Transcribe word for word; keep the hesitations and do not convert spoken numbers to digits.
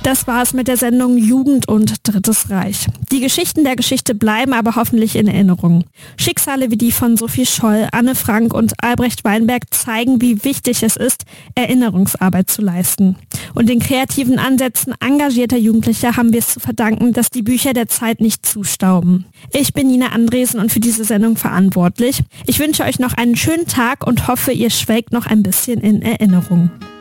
Das war es mit der Sendung Jugend und Drittes Reich. Die Geschichten der Geschichte bleiben aber hoffentlich in Erinnerung. Schicksale wie die von Sophie Scholl, Anne Frank und Albrecht Weinberg zeigen, wie wichtig es ist, Erinnerungsarbeit zu leisten. Und den kreativen Ansätzen engagierter Jugendlicher haben wir es zu verdanken, dass die Bücher der Zeit nicht zustauben. Ich bin Nina Andresen und für diese Sendung verantwortlich. Ich wünsche euch noch einen schönen Tag und hoffe, ihr schwelgt noch ein bisschen in Erinnerung.